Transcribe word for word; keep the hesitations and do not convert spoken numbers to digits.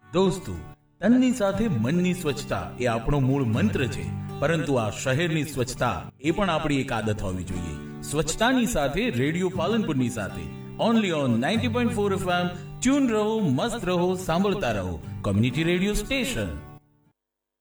દોસ્તો, તનની સાથે મનની સ્વચ્છતા એ આપણો મૂળ મંત્ર છે, પરંતુ આ શહેરની સ્વચ્છતા એ પણ આપણી એક આદત હોવી જોઈએ. સ્વચ્છતાની સાથે રેડિયો પાલનપુરની સાથે only on ninety point four FM. Tune રહો, મસ્ત રહો, સાંભળતા રહો. Community radio station.